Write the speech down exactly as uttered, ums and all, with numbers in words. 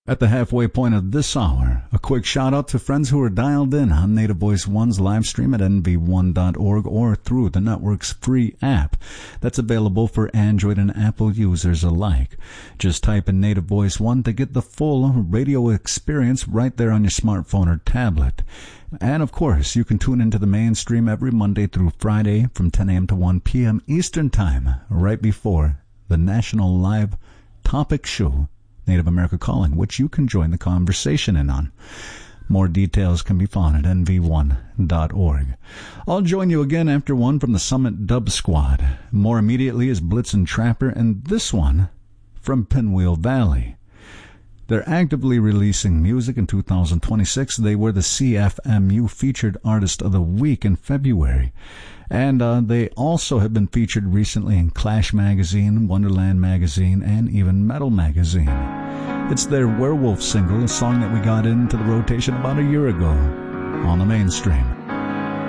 At the halfway point of this hour, a quick shout out to friends who are dialed in on Native Voice One's live stream at N V one dot org or through the network's free app that's available for Android and Apple users alike. Just type in Native Voice One to get the full radio experience right there on your smartphone or tablet. And of course, you can tune into the mainstream every Monday through Friday from ten a.m. to one p.m. Eastern Time, right before the national live topic show, Native America Calling, which you can join the conversation in on. More details can be found at N V one dot org. I'll join you again after one from the Summit Dub Squad. More immediately is Blitzen Trapper, and this one from Pinwheel Valley. They're actively releasing music in two thousand twenty-six. They were the C F M U Featured Artist of the Week in February. And uh, they also have been featured recently in Clash Magazine, Wonderland Magazine, and even Metal Magazine. It's their Werewolf single, a song that we got into the rotation about a year ago on the mainstream.